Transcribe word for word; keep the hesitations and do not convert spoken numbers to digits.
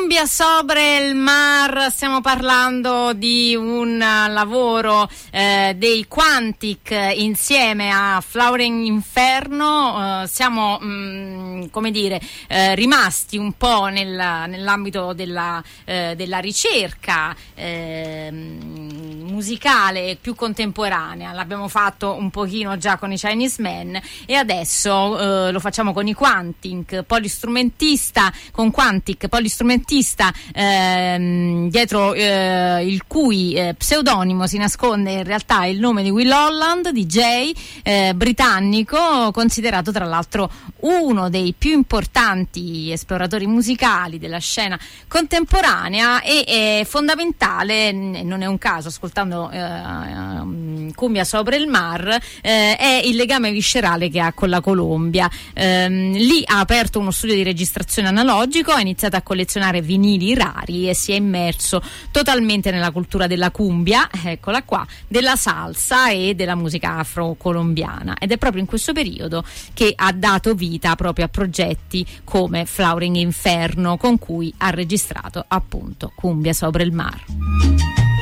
Cumbia sobre il mar, stiamo parlando di un lavoro eh, dei Quantic insieme a Flowering Inferno. Eh, siamo mh, come dire eh, rimasti un po' nel, nell'ambito della, eh, della ricerca eh, musicale più contemporanea. L'abbiamo fatto un pochino già con i Chinese Men e adesso eh, lo facciamo con i Quantic, polistrumentista con Quantic, polistrumentista ehm, dietro eh, il cui eh, pseudonimo si nasconde in realtà il nome di Will Holland, D J eh, britannico, considerato tra l'altro uno dei più importanti esploratori musicali della scena contemporanea e è fondamentale, non è un caso, ascoltando eh, Cumbia sopra il mar, eh, è il legame viscerale che ha con la Colombia. Eh, lì ha aperto uno studio di registrazione analogico, ha iniziato a collezionare vinili rari e si è immerso totalmente nella cultura della cumbia, eccola qua, della salsa e della musica afro-colombiana, ed è proprio in questo periodo che ha dato vita proprio a progetti come Flowering Inferno, con cui ha registrato appunto Cumbia sopra il mar.